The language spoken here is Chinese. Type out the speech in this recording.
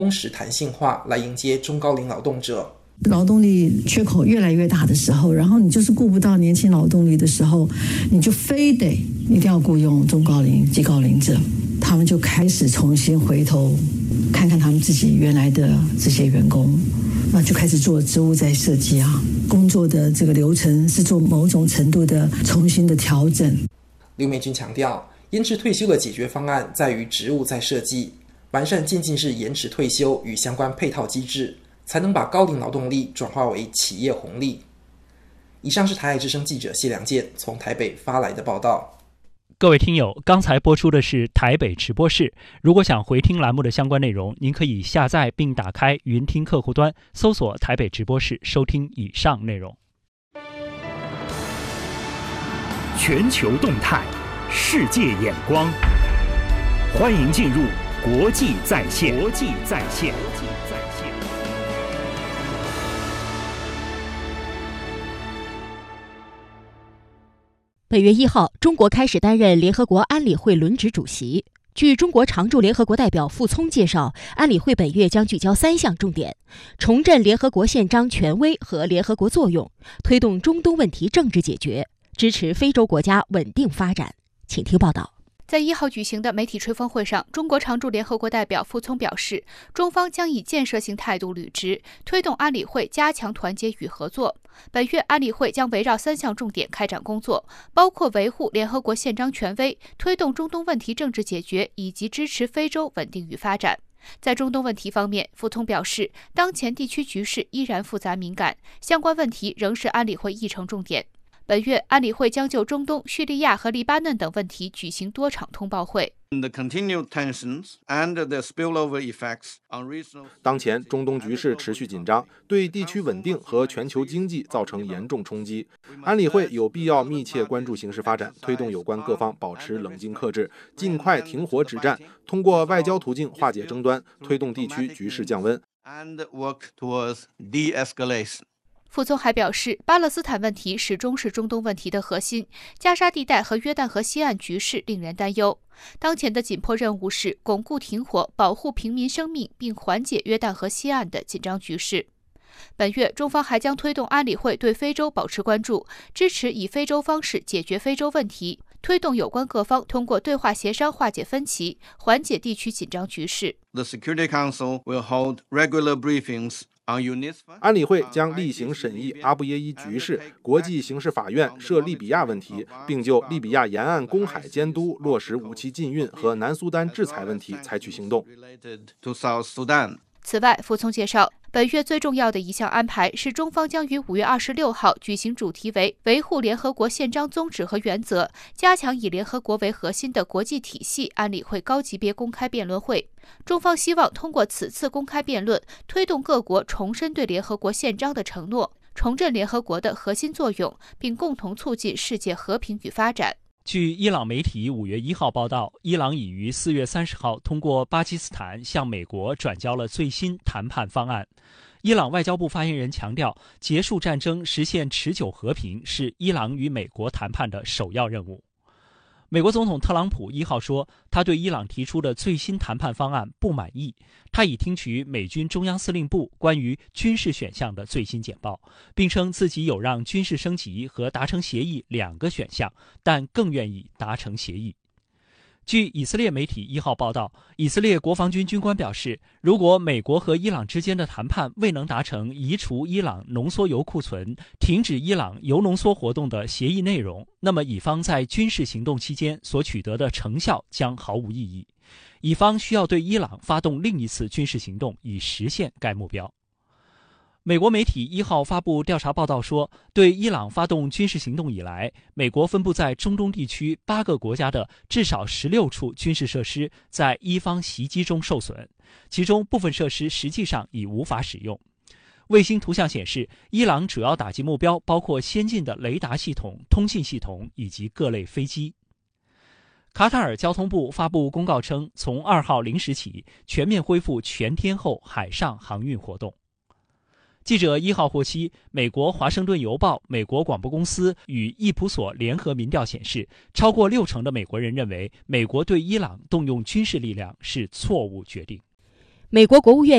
工时弹性化来迎接中高龄劳动者。 劳动力缺口越来越大的时候，然后你就是顾不到年轻劳动力的时候，你就非得一定要雇佣中高龄及高龄者，他们就开始重新回头看看他们自己原来的这些员工，那就开始做职务再设计啊，工作的这个流程是做某种程度的重新的调整。 刘美君强调，延迟退休的解决方案在于职务再设计，完善渐进式延迟退休与相关配套机制，才能把高龄劳动力转化为企业红利。以上是台海之声记者谢良健从台北发来的报道。 各位听友，刚才播出的是台北直播室。如果想回听栏目的相关内容，您可以下载并打开云听客户端，搜索台北直播室，收听以上内容。 全球动态，世界眼光，欢迎进入国际在线。 本月1号，中国开始担任联合国安理会轮值主席。据中国常驻联合国代表傅聪介绍，安理会本月将聚焦3项重点：重振联合国宪章权威和联合国作用，推动中东问题政治解决，支持非洲国家稳定发展。请听报道。 在1号举行的媒体吹风会上，中国常驻联合国代表傅聪表示，中方将以建设性态度履职，推动安理会加强团结与合作。本月安理会将围绕3项重点开展工作，包括维护联合国宪章权威、推动中东问题政治解决以及支持非洲稳定与发展。在中东问题方面，傅聪表示，当前地区局势依然复杂敏感，相关问题仍是安理会议程重点。本月，安理会将就中东、叙利亚和黎巴嫩等问题举行多场通报会。 当前中东局势持续紧张，对地区稳定和全球经济造成严重冲击。安理会有必要密切关注形势发展，推动有关各方保持冷静克制，尽快停火止战，通过外交途径化解争端，推动地区局势降温。 傅聪还表示，巴勒斯坦问题始终是中东问题的核心，加沙地带和约旦河西岸局势令人担忧。当前的紧迫任务是巩固停火，保护平民生命，并缓解约旦河西岸的紧张局势。本月，中方还将推动安理会对非洲保持关注，支持以非洲方式解决非洲问题，推动有关各方通过对话协商化解分歧，缓解地区紧张局势。 安理会将例行审议阿布耶伊局势、国际刑事法院涉利比亚问题，并就利比亚沿岸公海监督、落实武器禁运和南苏丹制裁问题采取行动。 此外，傅聪介绍，本月最重要的一项安排是中方将于5月26号举行主题为维护联合国宪章宗旨和原则，加强以联合国为核心的国际体系安理会高级别公开辩论会。中方希望通过此次公开辩论，推动各国重申对联合国宪章的承诺，重振联合国的核心作用，并共同促进世界和平与发展。 据伊朗媒体5月1号报道，伊朗已于4月30号通过巴基斯坦向美国转交了最新谈判方案。伊朗外交部发言人强调，结束战争、实现持久和平是伊朗与美国谈判的首要任务。美国总统特朗普1号说，他对伊朗提出的最新谈判方案不满意，他已听取美军中央司令部关于军事选项的最新简报，并称自己有让军事升级和达成协议2个选项，但更愿意达成协议。据以色列媒体1号报道，以色列国防军军官表示，如果美国和伊朗之间的谈判未能达成移除伊朗浓缩铀库存、停止伊朗铀浓缩活动的协议内容，那么以方在军事行动期间所取得的成效将毫无意义。以方需要对伊朗发动另一次军事行动，以实现该目标。美国媒体1号发布调查报道说，对伊朗发动军事行动以来，美国分布在中东地区8个国家的至少16处军事设施在伊方袭击中受损，其中部分设施实际上已无法使用。卫星图像显示，伊朗主要打击目标包括先进的雷达系统、通信系统以及各类飞机。卡塔尔交通部发布公告称，从2号0时起全面恢复全天候海上航运活动。记者1号获悉，美国《华盛顿邮报》、美国广播公司与易普所联合民调显示，超过60%的美国人认为美国对伊朗动用军事力量是错误决定。 美国国务院